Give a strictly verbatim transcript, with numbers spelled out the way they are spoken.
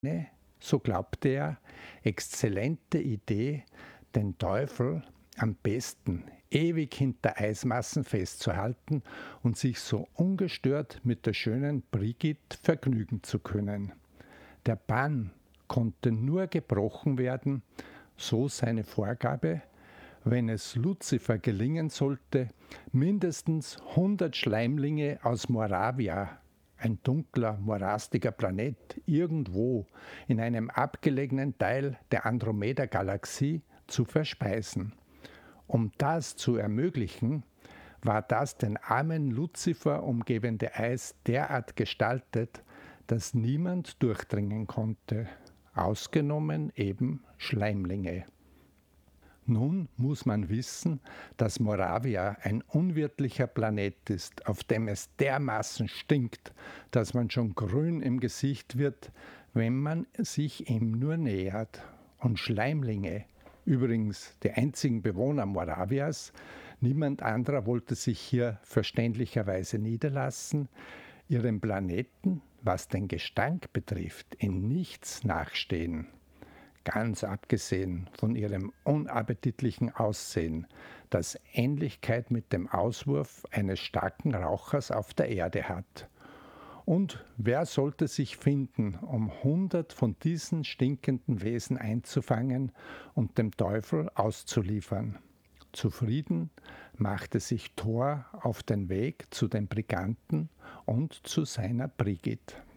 eine, so glaubte er, exzellente Idee, den Teufel am besten ewig hinter Eismassen festzuhalten und sich so ungestört mit der schönen Brigitte vergnügen zu können. Der Bann konnte nur gebrochen werden, so seine Vorgabe, wenn es Luzifer gelingen sollte, mindestens hundert Schleimlinge aus Moravia, ein dunkler, morastiger Planet, irgendwo in einem abgelegenen Teil der Andromeda-Galaxie zu verspeisen. Um das zu ermöglichen, war das den armen Luzifer umgebende Eis derart gestaltet, dass niemand durchdringen konnte, ausgenommen eben Schleimlinge. Nun muss man wissen, dass Moravia ein unwirtlicher Planet ist, auf dem es dermaßen stinkt, dass man schon grün im Gesicht wird, wenn man sich ihm nur nähert. Und Schleimlinge, übrigens die einzigen Bewohner Moravias, niemand anderer wollte sich hier verständlicherweise niederlassen, ihrem Planeten, was den Gestank betrifft, in nichts nachstehen. Ganz abgesehen von ihrem unappetitlichen Aussehen, das Ähnlichkeit mit dem Auswurf eines starken Rauchers auf der Erde hat. Und wer sollte sich finden, um hundert von diesen stinkenden Wesen einzufangen und dem Teufel auszuliefern? Zufrieden machte sich Thor auf den Weg zu den Briganten und zu seiner Brigitte.